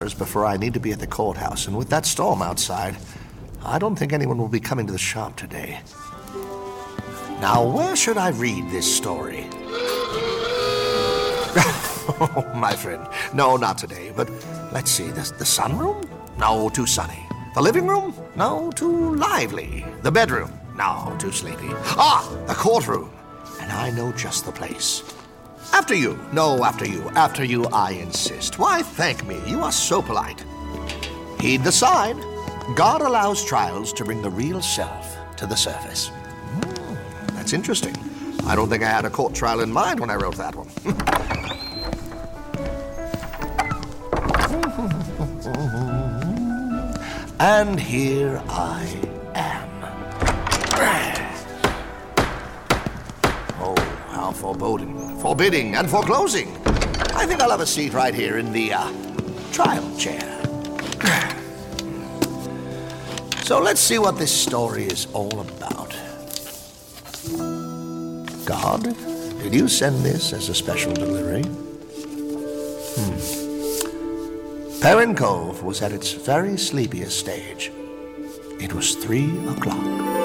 before I need to be at the courthouse, and with that storm outside, I don't think anyone will be coming to the shop today. Now, where should I read this story? Oh, my friend, no, not today, but let's see, the sunroom? No, too sunny. The living room? No, too lively. The bedroom? No, too sleepy. Ah, the courtroom. And I know just the place. After you. No, after you. After you, I insist. Why, thank me. You are so polite. Heed the sign. God allows trials to bring the real self to the surface. That's interesting. I don't think I had a court trial in mind when I wrote that one. And here I am. Oh, how foreboding, forbidding, and foreclosing. I think I'll have a seat right here in the trial chair. So let's see what this story is all about. God, did you send this as a special delivery? Perrin Cove was at its very sleepiest stage. It was 3 o'clock.